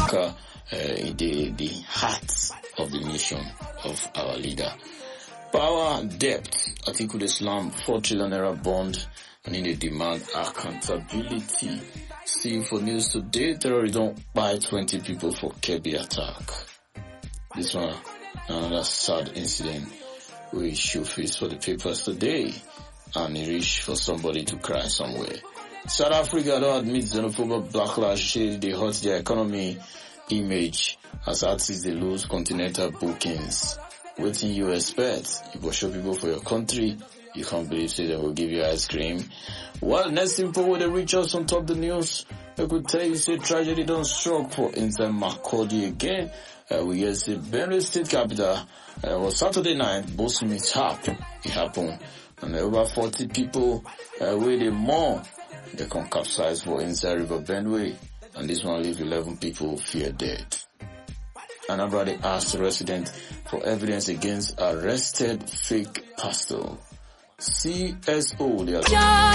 the heart of the nation of our leader. Power, debt, Atiku Islam, 4 trillion naira bond, and in the demand accountability. See for news today, terrorism by 20 people for Kebbi attack. This one, another sad incident we should face for the papers today, and it reached for somebody to cry somewhere. South Africa don't admit xenophobic backlash, they hurt their economy image as artists they lose continental bookings. Waiting you expect? You go show people for your country, you can't believe say they will give you ice cream. Well, next info with the reach us on top the news. I could tell you say tragedy don't struck for inside Makurdi again. We get the Benue State capital. Was Saturday night, both mishap. It happened. And over 40 people where they more they can capsize for inside River Benue. And this one leave 11 people fear dead. Another they asked the resident for evidence against arrested fake pastor. CSO, they are